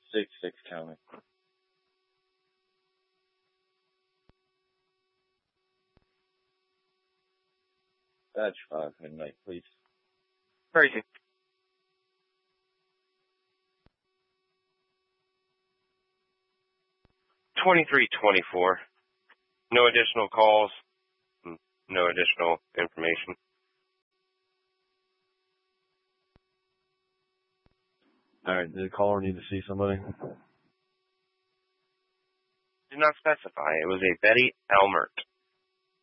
6-6 County. Batch 5, midnight, please. Crazy. $23.24. No additional calls. No additional information. All right. Did the caller need to see somebody? Did not specify. It was a Betty Elmert.